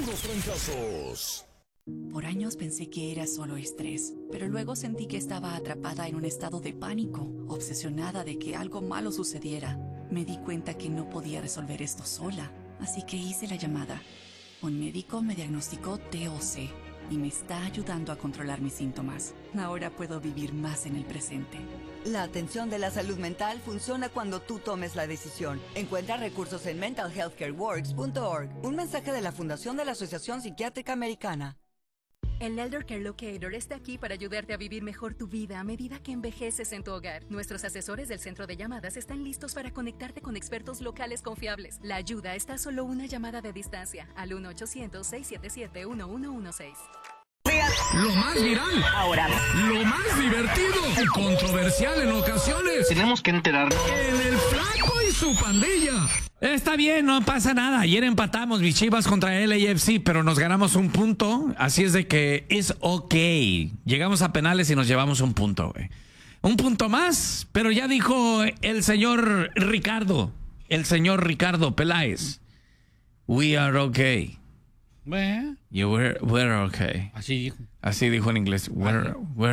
Puros fracasos. Por años pensé que era solo estrés, pero luego sentí que estaba atrapada en un estado de pánico, obsesionada de que algo malo sucediera. Me di cuenta que no podía resolver esto sola, así que hice la llamada. Un médico me diagnosticó TOC y me está ayudando a controlar mis síntomas. Ahora puedo vivir más en el presente. La atención de la salud mental funciona cuando tú tomes la decisión. Encuentra recursos en mentalhealthcareworks.org. Un mensaje de la Fundación de la Asociación Psiquiátrica Americana. El Elder Care Locator está aquí para ayudarte a vivir mejor tu vida a medida que envejeces en tu hogar. Nuestros asesores del centro de llamadas están listos para conectarte con expertos locales confiables. La ayuda está a solo una llamada de distancia al 1-800-677-1116. Lo más viral. Ahora. Lo más divertido y controversial en ocasiones. Tenemos que enterarnos. En el Flaco y su pandilla. Está bien, no pasa nada. Ayer empatamos mis Chivas contra LAFC, pero nos ganamos un punto. Así es de que es ok. Llegamos a penales y nos llevamos un punto, güey. Un punto más, pero ya dijo el señor Ricardo Peláez. We are okay. Bueno, We're okay. Así dijo en inglés. We're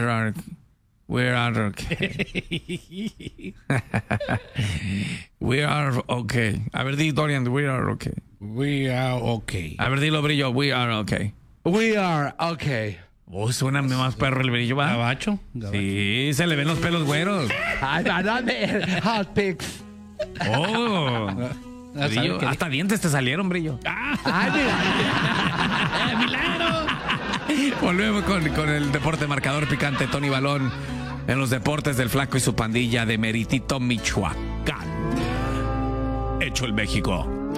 okay. We are okay. A ver, di Dorian, we are okay. we are okay. A ver, dilo Brillo, we are okay. We are okay. Oh, suena más perro el Brillo, ¿va? Gabacho. Sí, se le ven los pelos güeros. Hot pics. Oh. Brillo, hasta dientes te salieron, Brillo. Ay, mira. ¡Milagro! Volvemos con el deporte marcador picante. Tony Balón en los deportes del Flaco y su pandilla de Meritito, Michoacán. Hecho el México.